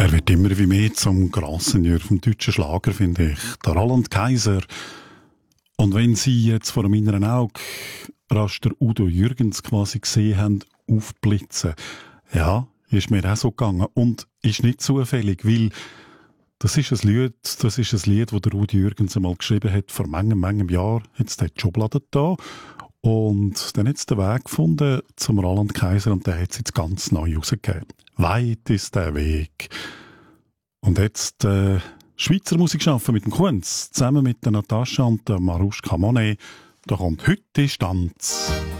Er wird immer wie mehr zum Grand-Seigneur vom deutschen Schlager, finde ich. Der Roland Kaiser. Und wenn Sie jetzt vor dem inneren Auge rasch der Udo Jürgens quasi gesehen haben, aufblitzen, ja, ist mir auch so gegangen. Und ist nicht zufällig, weil das ist ein Lied, das der Udo Jürgens einmal geschrieben hat, vor manchem Jahr. Jetzt hat die Schublade da. Und dann hat es den Weg gefunden zum Roland Kaiser und der hat es jetzt ganz neu rausgegeben. Weit ist der Weg. Und jetzt Schweizer Musik schaffen mit dem Kunz, zusammen mit der Natascha und der Maruschka Monet. Da kommt heute Distanz.